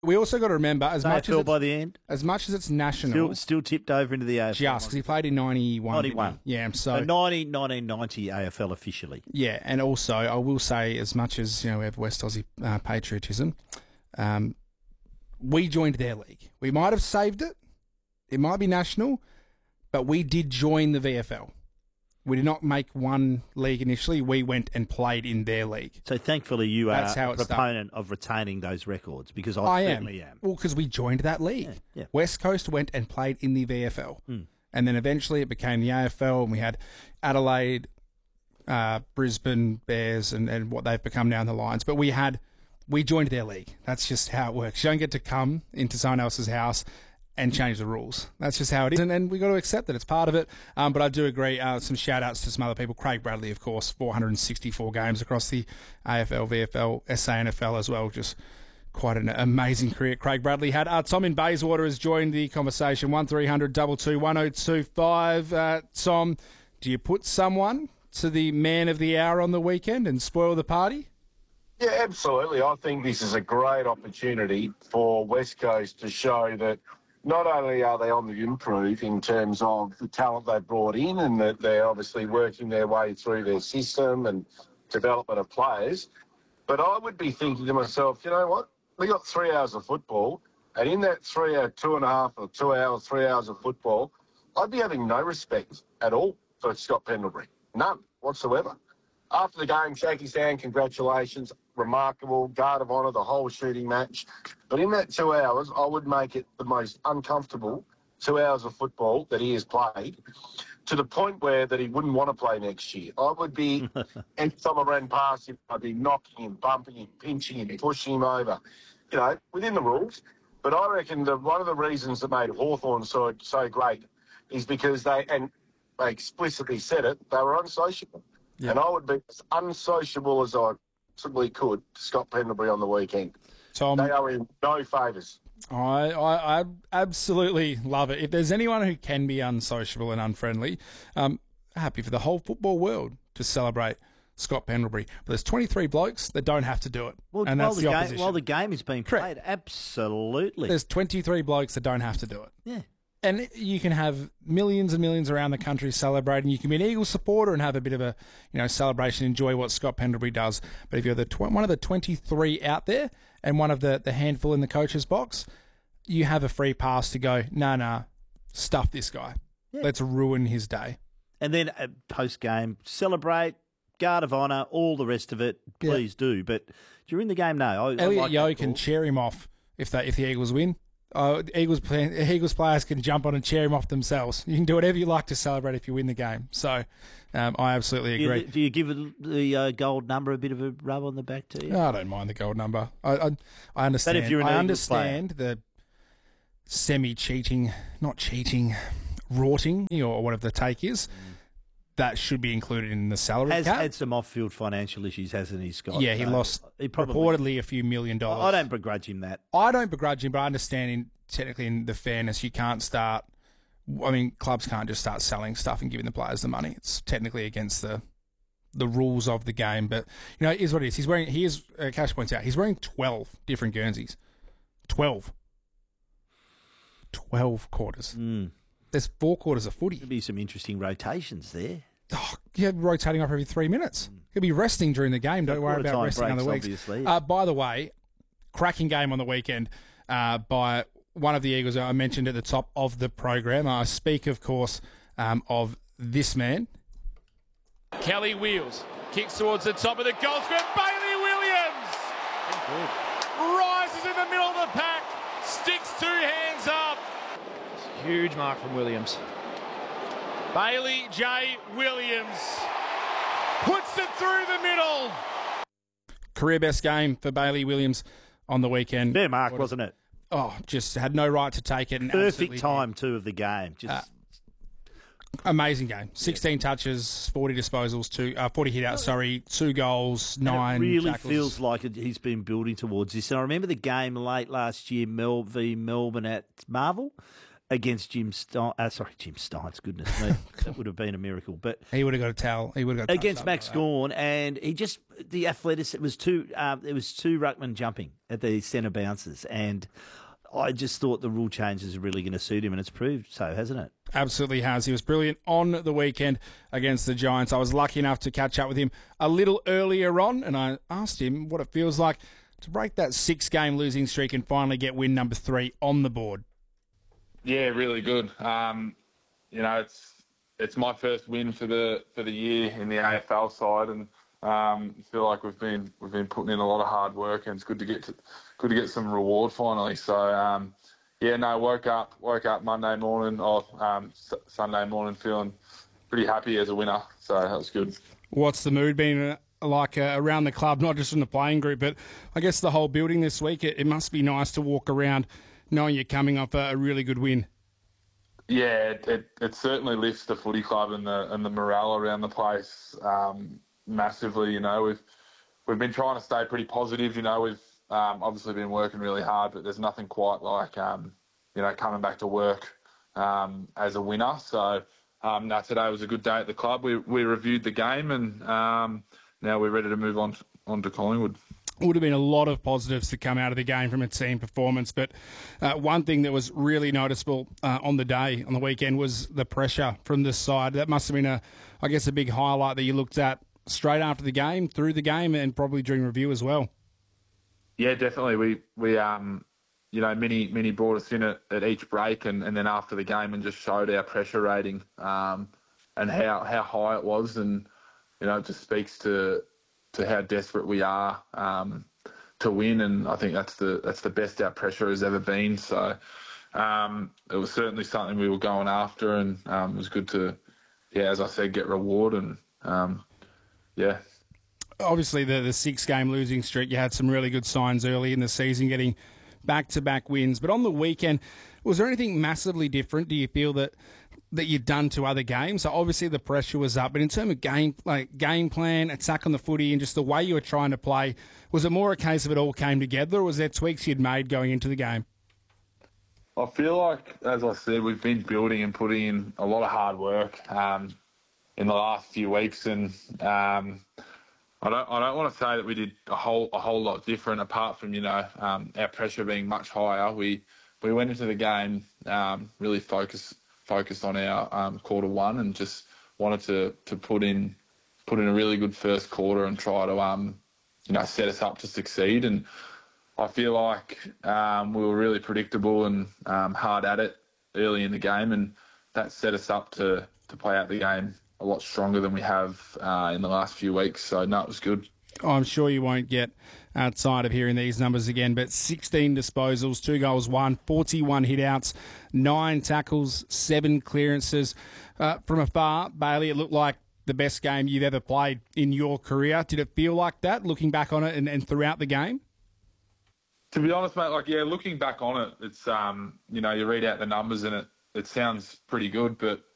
we also got to remember, as much as AFL by the end, as much as it's national, still tipped over into the AFL. just because he played in 91. 91. Yeah, so 1990 AFL officially. Yeah, and also I will say, as much as we have West Aussie patriotism, we joined their league. We might have saved it. It might be national, but we did join the VFL. We did not make one league initially. We went and played in their league. So thankfully you That's are how a it proponent of retaining those records, because I certainly am. Well, because we joined that league. Yeah. West Coast went and played in the VFL. And then eventually it became the AFL, and we had Adelaide, Brisbane Bears, and what they've become now in the Lions. But we joined their league. That's just how it works. You don't get to come into someone else's house and change the rules. That's just how it is. And we've got to accept that it's part of it. But I do agree, some shout-outs to some other people. Craig Bradley, of course, 464 games across the AFL, VFL, SANFL as well. Just quite an amazing career Craig Bradley had. Tom in Bayswater has joined the conversation. 1300 22 1025. Tom, do you put someone to the man of the hour on the weekend and spoil the party? Yeah, absolutely. I think this is a great opportunity for West Coast to show that not only are they on the improve in terms of the talent they've brought in, and that they're obviously working their way through their system and development of players, but I would be thinking to myself, you know what? We got 3 hours of football, and in that 3 hour, 2.5 or 2 hours, 3 hours of football, I'd be having no respect at all for Scott Pendlebury. None whatsoever. After the game, shake his hand, congratulations, remarkable, guard of honour, the whole shooting match. But in that 2 hours, I would make it the most uncomfortable 2 hours of football that he has played, to the point where that he wouldn't want to play next year. I would be, and someone ran past him, I'd be knocking him, bumping him, pinching him, pushing him over, within the rules. But I reckon one of the reasons that made Hawthorn so great is because they explicitly said it, they were unsociable. Yeah. And I would be as unsociable as I possibly could to Scott Pendlebury on the weekend. Tom, they are in no favours. I absolutely love it. If there's anyone who can be unsociable and unfriendly, happy for the whole football world to celebrate Scott Pendlebury. But there's 23 blokes that don't have to do it. Well, and that's the opposition. While the game is being played, absolutely. There's 23 blokes that don't have to do it. Yeah. And you can have millions and millions around the country celebrating. You can be an Eagles supporter and have a bit of a celebration, enjoy what Scott Pendlebury does. But if you're one of the 23 out there and one of the handful in the coach's box, you have a free pass to go, nah, stuff this guy. Yeah. Let's ruin his day. And then post-game, celebrate, guard of honour, all the rest of it, please do. But during the game, no. Elliot Yeo can cheer him off if the Eagles win. Eagles players can jump on and cheer him off themselves. You can do whatever you like to celebrate if you win the game. So I absolutely agree. Do you give the gold number a bit of a rub on the back to you? No, I don't mind the gold number. I understand. But if you're an Eagles player, the semi-cheating, not cheating, rorting, or whatever the take is. That should be included in the salary cap. Has had some off-field financial issues, hasn't he, Scott? Yeah, he lost reportedly a few $1 million. I don't begrudge him that. I don't begrudge him, but I understand technically in the fairness, you can't start... clubs can't just start selling stuff and giving the players the money. It's technically against the rules of the game, but it is what it is. Cash points out, he's wearing 12 different Guernseys. 12 quarters. There's 4 quarters of footy. There'll be some interesting rotations there. Oh, yeah, rotating off every 3 minutes. He'll be resting during the game. Don't worry about resting on the weeks. By the way, cracking game on the weekend by one of the Eagles I mentioned at the top of the program. I speak, of course, of this man. Kelly Wheels kicks towards the top of the goal square. Bailey Williams rises in the middle of the pack, sticks 2 hands up. Huge mark from Williams. Bailey J. Williams puts it through the middle. Career best game for Bailey Williams on the weekend. Fair mark, wasn't it? Oh, just had no right to take it. And perfect time, too, of the game. Just amazing game. 16 touches, 40 disposals, 40 hit-outs, 2 goals, 9 and it really tackles. Feels like he's been building towards this. And I remember the game late last year, v Melbourne at Marvel. against Jim Stein. Jim Steins, goodness me. That would have been a miracle. But he would have got a towel. He would have got against Max Gawn, and he just, the athleticism, it was two ruckmen jumping at the centre bounces, and I just thought the rule changes are really going to suit him, and it's proved so, hasn't it? Absolutely has. He was brilliant on the weekend against the Giants. I was lucky enough to catch up with him a little earlier on, and I asked him what it feels like to break that 6-game losing streak and finally get win number 3 on the board. Yeah, really good. It's my first win for the year in the AFL side, and I feel like we've been putting in a lot of hard work, and it's good to get some reward finally. So woke up Monday morning or Sunday morning feeling pretty happy as a winner. So that was good. What's the mood been like around the club, not just from the playing group, but I guess the whole building this week? It must be nice to walk around knowing you're coming off a really good win. Yeah, it certainly lifts the footy club and the morale around the place massively. We've been trying to stay pretty positive. We've obviously been working really hard, but there's nothing quite like coming back to work as a winner. So today was a good day at the club. We reviewed the game, and now we're ready to move on to Collingwood. Would have been a lot of positives to come out of the game from a team performance, but one thing that was really noticeable on the weekend, was the pressure from this side. That must have been a big highlight that you looked at straight after the game, through the game, and probably during review as well. Yeah, definitely. We Mini brought us in at each break and then after the game, and just showed our pressure rating and how high it was, and it just speaks to how desperate we are to win, and I think that's the best our pressure has ever been. So it was certainly something we were going after, and it was good to, as I said, get reward, and Obviously, the 6-game losing streak, you had some really good signs early in the season, getting back-to-back wins. But on the weekend, was there anything massively different, do you feel, that you'd done to other games? So obviously the pressure was up, but in terms of game plan, attack on the footy, and just the way you were trying to play, was it more a case of it all came together, or was there tweaks you'd made going into the game? I feel like, as I said, we've been building and putting in a lot of hard work in the last few weeks, and I don't want to say that we did a whole lot different, apart from our pressure being much higher. We went into the game really focused on our quarter one, and just wanted to put in a really good first quarter and try to set us up to succeed. And I feel like we were really predictable and hard at it early in the game, and that set us up to play out the game a lot stronger than we have in the last few weeks. So, no, it was good. I'm sure you won't get outside of hearing these numbers again, but 16 disposals, 2 goals, 1, 41 hit-outs, 9 tackles, 7 clearances. From afar, Bailey, it looked like the best game you've ever played in your career. Did it feel like that, looking back on it and throughout the game? To be honest, mate, looking back on it, it's, you read out the numbers and it sounds pretty good, but